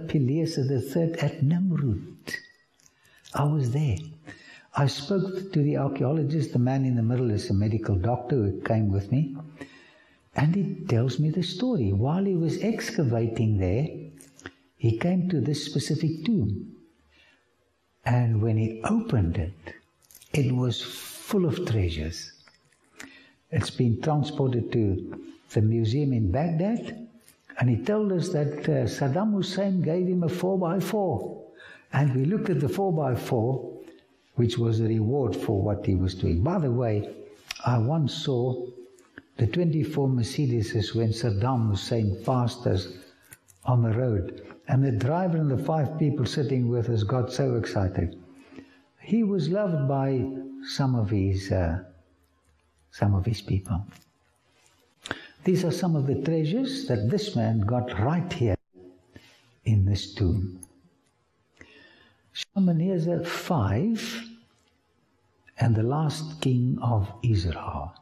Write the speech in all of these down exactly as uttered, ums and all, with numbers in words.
Peleus the third at Nimrud. I was there. I spoke to the archaeologist. The man in the middle is a medical doctor who came with me. And he tells me the story. While he was excavating there, he came to this specific tomb. And when he opened it, it was full of treasures. It's been transported to the museum in Baghdad. And he told us that uh, Saddam Hussein gave him a four by four. And we looked at the four by four, which was a reward for what he was doing. By the way, I once saw the twenty-four Mercedes when Saddam Hussein passed us on the road. And the driver and the five people sitting with us got so excited. He was loved by some of his, uh, some of his people. These are some of the treasures that this man got right here in this tomb. Shalmaneser the fifth and the last king of Israel.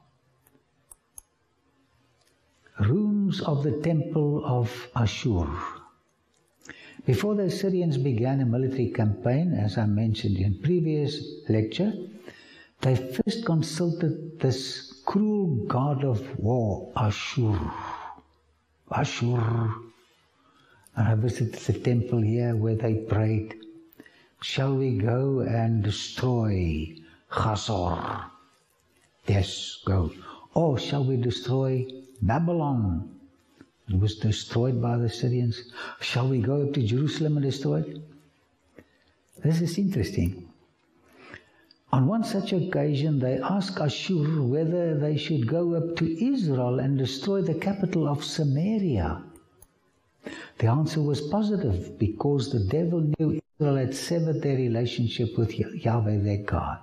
Ruins of the temple of Ashur. Before the Assyrians began a military campaign, as I mentioned in previous lecture, they first consulted this cruel god of war, Ashur. Ashur. And I visited the temple here where they prayed, shall we go and destroy Hazor? Yes, go. Or shall we destroy Babylon? It was destroyed by the Syrians. Shall we go up to Jerusalem and destroy it? This is interesting. On one such occasion, they asked Ashur whether they should go up to Israel and destroy the capital of Samaria. The answer was positive, because the devil knew Israel had severed their relationship with Yahweh, their God.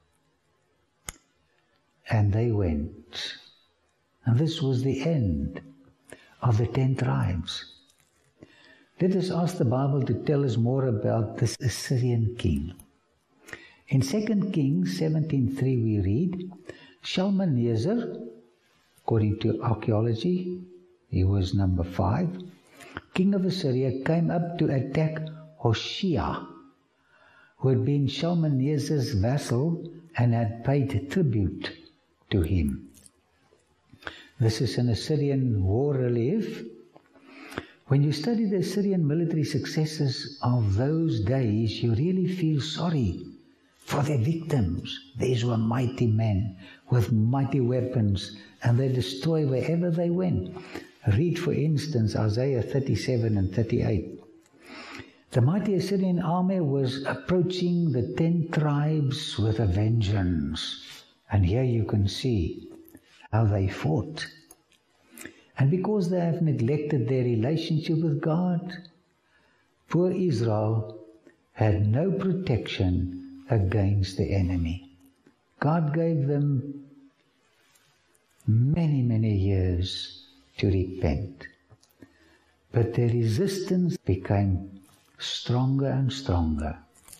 And they went. And this was the end of the ten tribes. Let us ask the Bible to tell us more about this Assyrian king. In Second Kings seventeen three we read, Shalmaneser, according to archaeology, he was number five, king of Assyria, came up to attack Hoshea, who had been Shalmaneser's vassal and had paid tribute to him. This is an Assyrian war relief. When you study the Assyrian military successes of those days, you really feel sorry for their victims. These were mighty men with mighty weapons, and they destroy wherever they went. Read, for instance, Isaiah thirty-seven and thirty-eight. The mighty Assyrian army was approaching the ten tribes with a vengeance. And here you can see how they fought. And because they have neglected their relationship with God, poor Israel had no protection against the enemy. God gave them many, many years to repent. But their resistance became stronger and stronger.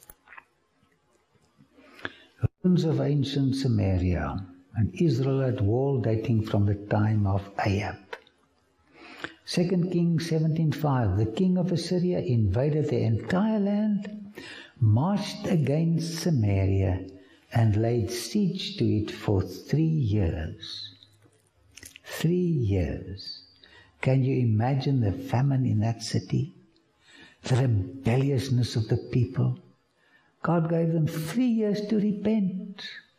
Ruins of ancient Samaria, and Israel at war dating from the time of Ahab. Second Kings seventeen five, the king of Assyria invaded the entire land, marched against Samaria, and laid siege to it for three years. Three years. Can you imagine the famine in that city? The rebelliousness of the people? God gave them three years to repent.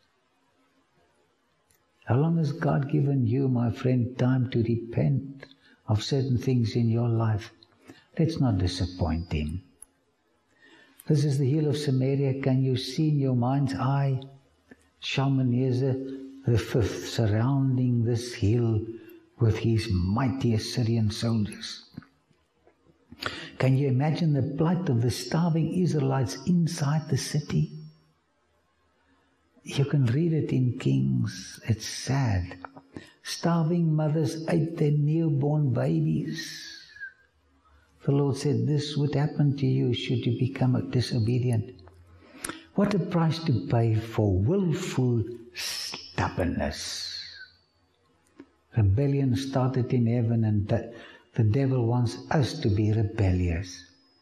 How long has God given you, my friend, time to repent of certain things in your life? Let's not disappoint Him. This is the hill of Samaria. Can you see in your mind's eye Shalmaneser the fifth surrounding this hill with his mighty Assyrian soldiers? Can you imagine the plight of the starving Israelites inside the city? You can read it in Kings. It's sad. Starving mothers ate their newborn babies. The Lord said, this would happen to you should you become disobedient. What a price to pay for willful stubbornness. Rebellion started in heaven, and the, the devil wants us to be rebellious.